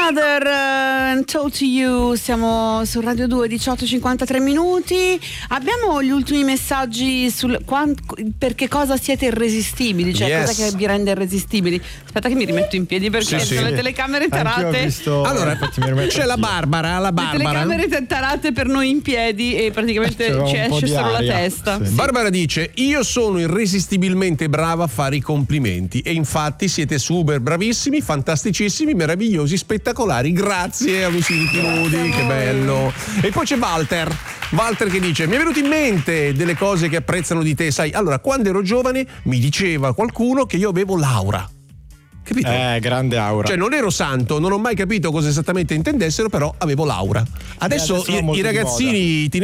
Mother, Talk to You, siamo su Radio 2, 18:53 minuti. Abbiamo gli ultimi messaggi perché cosa siete irresistibili, cioè cosa che vi rende irresistibili. Aspetta che mi rimetto in piedi perché ho le telecamere tarate. Allora, c'è la Barbara. Le telecamere tarate per noi in piedi e praticamente ci esce solo la testa. Sì. Barbara dice: io sono irresistibilmente brava a fare i complimenti e infatti siete super bravissimi, fantasticissimi, meravigliosi, spettacolari. Grazie amici di Pinudi, che bello. E poi c'è Walter che dice: mi è venuto in mente delle cose che apprezzano di te, sai, allora quando ero giovane mi diceva qualcuno che io avevo l'aura. Capito? Grande aura. Cioè non ero santo, non ho mai capito cosa esattamente intendessero, però avevo l'aura. Adesso i ragazzini